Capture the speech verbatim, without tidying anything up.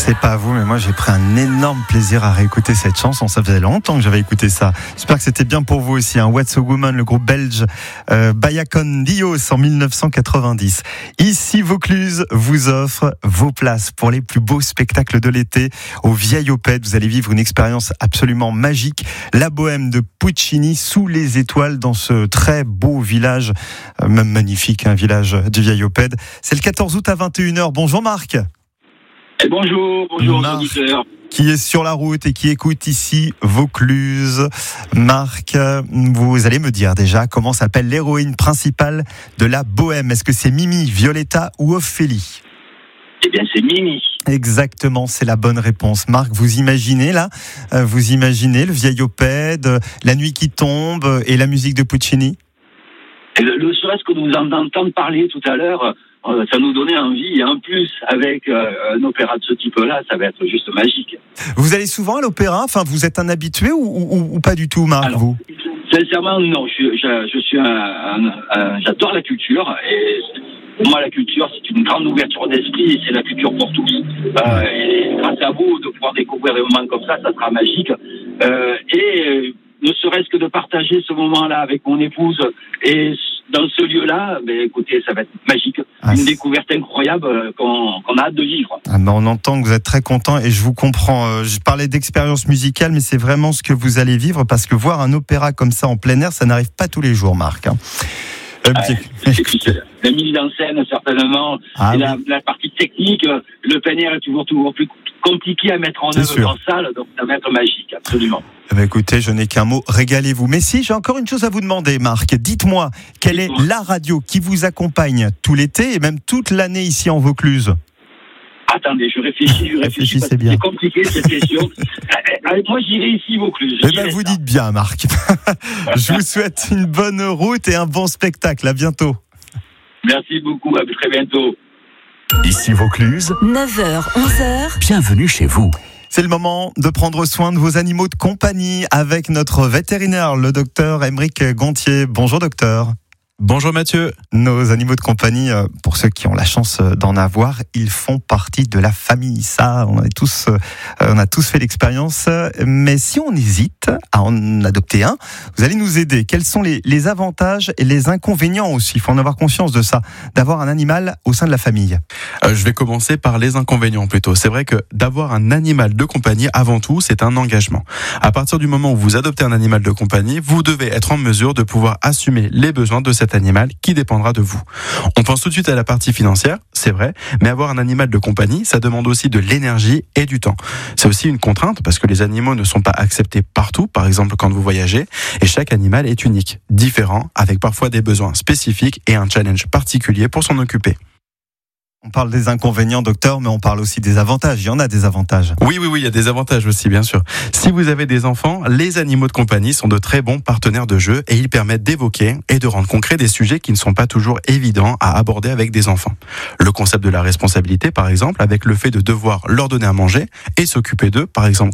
sais pas vous, mais moi j'ai pris un énorme plaisir à réécouter cette chanson. Ça faisait longtemps que j'avais écouté ça. J'espère que c'était bien pour vous aussi. Hein. What's a Woman, le groupe belge euh, Bayakon Dios en dix-neuf cent quatre-vingt-dix. Ici Vaucluse vous offre vos places pour les plus beaux spectacles de l'été au Vieil Opède. Vous allez vivre une expérience absolument magique. La bohème de Puccini sous les étoiles dans ce très beau village, euh, même magnifique, un hein, village du Vieil Opède. C'est le quatorze août à vingt et une heures. Bonjour Marc. Et bonjour, bonjour aux Marc, auditeurs. Qui est sur la route et qui écoute ici Vaucluse. Marc, vous allez me dire déjà comment s'appelle l'héroïne principale de la bohème. Est-ce que c'est Mimi, Violetta ou Ophélie ? Eh bien, c'est Mimi. Exactement, c'est la bonne réponse. Marc, vous imaginez là, vous imaginez le Vieil Opède, la nuit qui tombe et la musique de Puccini ? Et le, le serait-ce que nous en entendons parler tout à l'heure, euh, ça nous donnait envie. Et en plus, avec euh, un opéra de ce type-là, ça va être juste magique. Vous allez souvent à l'opéra ? Enfin, vous êtes un habitué ou, ou, ou pas du tout, Marc, Alors, vous ? Sincèrement, non. Je, je, je suis un, un, un, j'adore la culture et pour moi, la culture, c'est une grande ouverture d'esprit et c'est la culture pour tous. Euh, et grâce à vous, de pouvoir découvrir des moments comme ça, ça sera magique. Euh, et euh, ne serait-ce que de partager ce moment-là avec mon épouse et dans ce lieu-là, ben, écoutez, ça va être magique. Ah, une découverte incroyable euh, qu'on, qu'on a hâte de vivre. Ah ben on entend que vous êtes très content et je vous comprends. Euh, je parlais d'expérience musicale, mais c'est vraiment ce que vous allez vivre parce que voir un opéra comme ça en plein air, ça n'arrive pas tous les jours, Marc. Hein. Euh, c'est, c'est, la mise en scène, certainement, ah, la, oui. la partie technique, le plein air est toujours, toujours plus compliqué à mettre en œuvre en salle, donc ça va être magique, absolument. Eh bien, écoutez, je n'ai qu'un mot, régalez-vous. Mais si, j'ai encore une chose à vous demander, Marc. Dites-moi, quelle Dites-moi. est la radio qui vous accompagne tout l'été et même toute l'année ici en Vaucluse ? Attendez, je réfléchis, je réfléchis parce bien. que c'est compliqué cette question. Moi, j'irai ici Vaucluse. Eh ben, vous ça. dites bien, Marc. Je vous souhaite une bonne route et un bon spectacle. À bientôt. Merci beaucoup, à très bientôt. Ici Vaucluse, neuf heures, onze heures. Bienvenue chez vous. C'est le moment de prendre soin de vos animaux de compagnie avec notre vétérinaire, le docteur Aymeric Gontier. Bonjour docteur. Bonjour Mathieu. Nos animaux de compagnie, pour ceux qui ont la chance d'en avoir, ils font partie de la famille. Ça, on a tous, on a tous fait l'expérience. Mais si on hésite à en adopter un, vous allez nous aider. Quels sont les, les avantages et les inconvénients aussi ? Il faut en avoir conscience de ça, d'avoir un animal au sein de la famille. Euh, je vais commencer par les inconvénients plutôt. C'est vrai que d'avoir un animal de compagnie, avant tout, c'est un engagement. À partir du moment où vous adoptez un animal de compagnie, vous devez être en mesure de pouvoir assumer les besoins de cet animal qui dépendra de vous. On pense tout de suite à la partie financière, c'est vrai, mais avoir un animal de compagnie, ça demande aussi de l'énergie et du temps. C'est aussi une contrainte parce que les animaux ne sont pas acceptés partout, par exemple quand vous voyagez, et chaque animal est unique, différent, avec parfois des besoins spécifiques et un challenge particulier pour s'en occuper. On parle des inconvénients, docteur, mais on parle aussi des avantages. Il y en a des avantages. Oui, oui, oui, il y a des avantages aussi, bien sûr. Si vous avez des enfants, les animaux de compagnie sont de très bons partenaires de jeu et ils permettent d'évoquer et de rendre concret des sujets qui ne sont pas toujours évidents à aborder avec des enfants. Le concept de la responsabilité, par exemple, avec le fait de devoir leur donner à manger et s'occuper d'eux, par exemple,